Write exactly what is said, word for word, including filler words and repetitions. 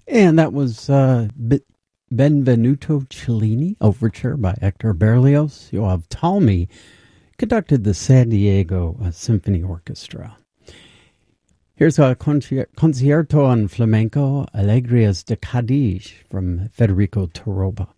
And that was uh, Benvenuto Cellini, Overture by Hector Berlioz. Yoav Talmy conducted the San Diego uh, Symphony Orchestra. Here's a Concierto on Flamenco, Alegrias de Cádiz from Federico Toroba.